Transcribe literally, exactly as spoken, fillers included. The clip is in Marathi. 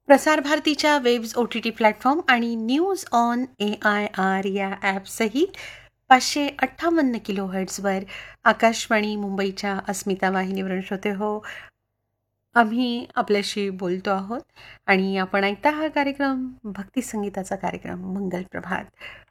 प्रसार भारतीच्या webs O T T platform आणि news on A I R या ॲपसहित पाचशे अठ्ठावन्न किलो हर्ट्झवर आकाशवाणी मुंबईच्या अस्मिता वाहिनीवरून श्रोते हो, आम्ही आपल्याशी बोलतो आहोत आणि आपण ऐकता हा कार्यक्रम भक्ती संगीताचा कार्यक्रम मंगल प्रभात.